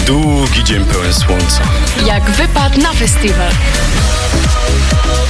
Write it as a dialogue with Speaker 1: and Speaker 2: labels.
Speaker 1: Długi dzień pełen słońca.
Speaker 2: Jak wypad na festiwal.